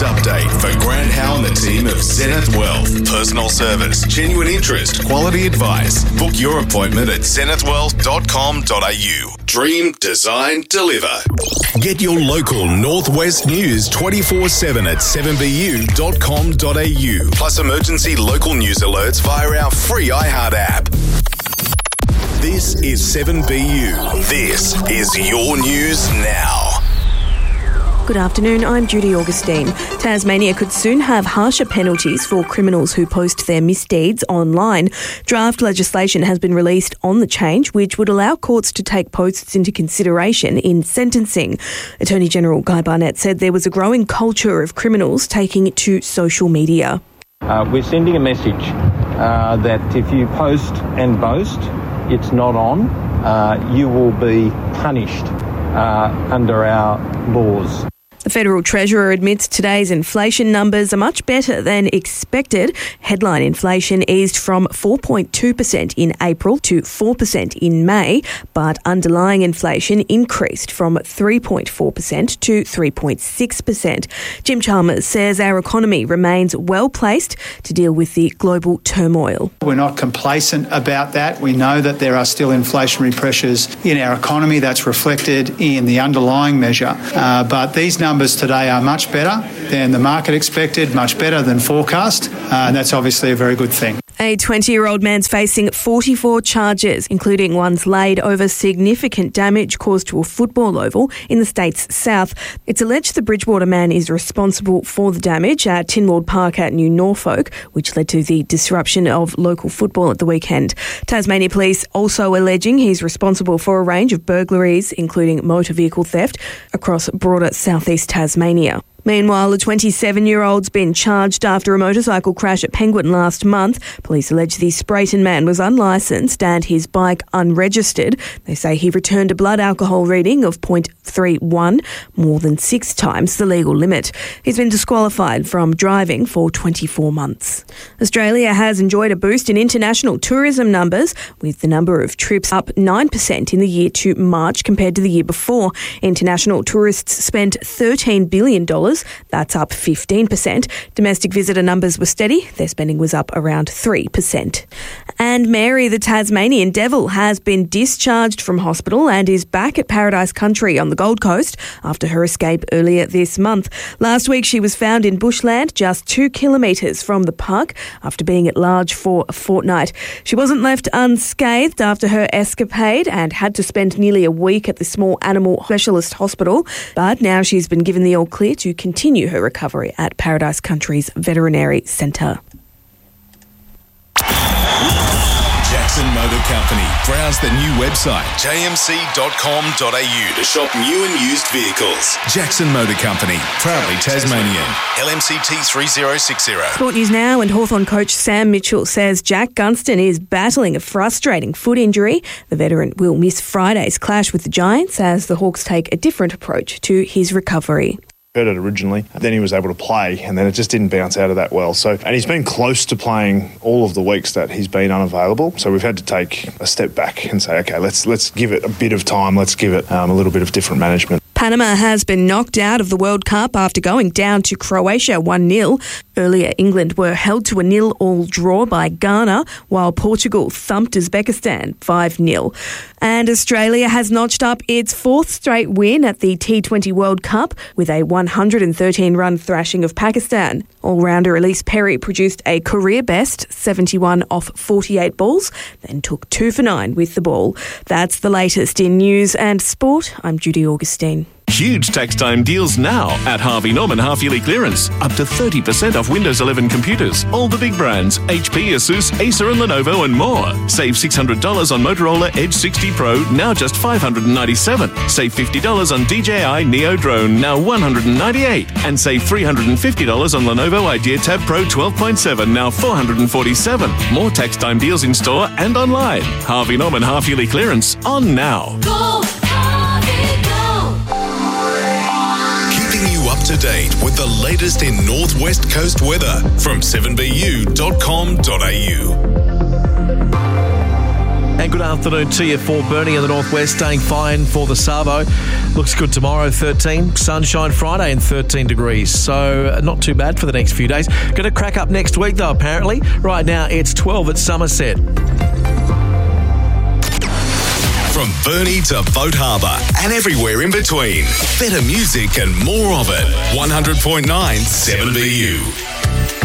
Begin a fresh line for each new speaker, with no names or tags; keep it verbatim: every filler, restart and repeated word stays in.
update for Grant Howe and the team of Zenith Wealth. Personal service, genuine interest, quality advice. Book your appointment at zenith wealth dot com dot a u. Dream, design, deliver. Get your local Northwest news twenty-four seven at seven b u dot com dot a u. Plus emergency local news alerts via our free iHeart app. This is seven B U. This is your news now.
Good afternoon, I'm Judy Augustine. Tasmania could soon have harsher penalties for criminals who post their misdeeds online. Draft legislation has been released on the change, which would allow courts to take posts into consideration in sentencing. Attorney General Guy Barnett said there was a growing culture of criminals taking it to social media.
Uh, we're sending a message uh, that if you post and boast, it's not on, uh, you will be punished uh, under our laws.
The Federal Treasurer admits today's inflation numbers are much better than expected. Headline inflation eased from four point two percent in April to four percent in May, but underlying inflation increased from three point four percent to three point six percent. Jim Chalmers says our economy remains well placed to deal with the global turmoil.
We're not complacent about that. We know that there are still inflationary pressures in our economy. That's reflected in the underlying measure. Uh, but these numbers Numbers today are much better than the market expected, much better than forecast, uh, and that's obviously a very good thing.
A twenty-year-old man's facing forty-four charges, including ones laid over significant damage caused to a football oval in the state's south. It's alleged the Bridgewater man is responsible for the damage at Tynwald Park at New Norfolk, which led to the disruption of local football at the weekend. Tasmania Police also alleging he's responsible for a range of burglaries, including motor vehicle theft, across broader southeast Tasmania. Meanwhile, a twenty-seven-year-old's been charged after a motorcycle crash at Penguin last month. Police allege the Sprayton man was unlicensed and his bike unregistered. They say he returned a blood alcohol reading of point three one, more than six times the legal limit. He's been disqualified from driving for twenty-four months. Australia has enjoyed a boost in international tourism numbers, with the number of trips up nine percent in the year to March compared to the year before. International tourists spent thirteen billion dollars. That's up fifteen percent. Domestic visitor numbers were steady. Their spending was up around three percent. And Mary, the Tasmanian devil, has been discharged from hospital and is back at Paradise Country on the Gold Coast after her escape earlier this month. Last week, she was found in bushland just two kilometres from the park after being at large for a fortnight. She wasn't left unscathed after her escapade and had to spend nearly a week at the small animal specialist hospital. But now she's been given the all clear to continue her recovery at Paradise Country's Veterinary Centre.
Jackson Motor Company. Browse the new website, j m c dot com dot a u, to shop new and used vehicles. Jackson Motor Company, proudly Tasmanian. L M C T three zero six zero.
Sport News Now, and Hawthorn coach Sam Mitchell says Jack Gunston is battling a frustrating foot injury. The veteran will miss Friday's clash with the Giants as the Hawks take a different approach to his recovery.
Hurt it originally, then he was able to play, and then it just didn't bounce out of that well. So, and he's been close to playing all of the weeks that he's been unavailable. So we've had to take a step back and say, okay, let's let's give it a bit of time. Let's give it um, a little bit of different management.
Panama has been knocked out of the World Cup after going down to Croatia one nil. Earlier, England were held to a nil-all draw by Ghana, while Portugal thumped Uzbekistan five nil. And Australia has notched up its fourth straight win at the T twenty World Cup with a one hundred thirteen run thrashing of Pakistan. All-rounder Elise Perry produced a career-best seventy-one off forty-eight balls, then took two for nine with the ball. That's the latest in news and sport. I'm Judy Augustine.
Huge tax time deals now at Harvey Norman half-yearly clearance. Up to thirty percent off Windows eleven computers. All the big brands, H P, Asus, Acer and Lenovo and more. Save six hundred dollars on Motorola Edge sixty Pro, now just five hundred ninety-seven dollars. Save fifty dollars on D J I Neo Drone, now one hundred ninety-eight dollars. And save three hundred fifty dollars on Lenovo Idea Tab Pro twelve point seven, now four hundred forty-seven dollars. More tax time deals in store and online. Harvey Norman half-yearly clearance on now.
Go, Harvey, go. Keeping you up to date with the latest in Northwest Coast weather from seven b u dot com dot a u.
And good afternoon to you for Bernie in the northwest, staying fine for the Savo. Looks good tomorrow, thirteen. Sunshine Friday and thirteen degrees. So not too bad for the next few days. Going to crack up next week though, apparently. Right now it's twelve at Somerset.
From Burnie to Boat Harbour and everywhere in between. Better music and more of it. one hundred point nine seven B U.